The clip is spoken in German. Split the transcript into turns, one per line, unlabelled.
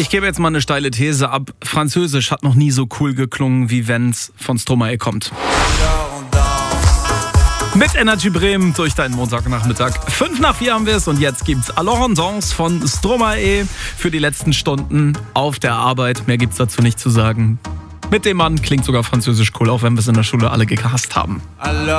Ich gebe jetzt mal eine steile These ab. Französisch hat noch nie so cool geklungen, wie wenn's von Stromae kommt. Mit Energy Bremen durch deinen Montagnachmittag. 5:04 haben wir es und jetzt gibt's Alors on danse von Stromae für die letzten Stunden auf der Arbeit. Mehr gibt's dazu nicht zu sagen. Mit dem Mann klingt sogar Französisch cool, auch wenn wir es in der Schule alle gehasst haben.